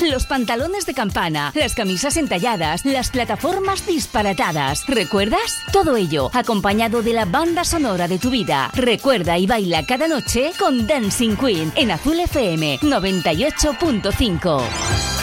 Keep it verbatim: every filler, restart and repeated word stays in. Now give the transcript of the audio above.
los pantalones de campana, las camisas entalladas, las plataformas disparatadas. ¿Recuerdas? Todo ello acompañado de la banda sonora de tu vida. Recuerda y baila cada noche con Dancing Queen en Azul F M noventa y ocho punto cinco.